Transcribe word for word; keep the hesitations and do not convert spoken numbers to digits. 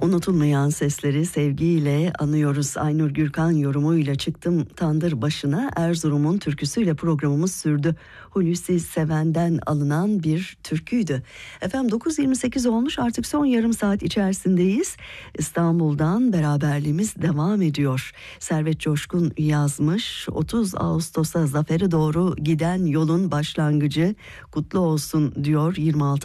Unutulmayan sesleri sevgiyle anıyoruz. Aynur Gürkan yorumuyla çıktım tandır başına. Erzurum'un türküsüyle programımız sürdü. Hulusi Seven'den alınan bir türküydü. Efendim dokuz yirmi sekiz olmuş, artık son yarım saat içerisindeyiz. İstanbul'dan beraberliğimiz devam ediyor. Servet Coşkun yazmış. otuz Ağustos'a zafere doğru giden yolun başlangıcı kutlu olsun diyor. yirmi altı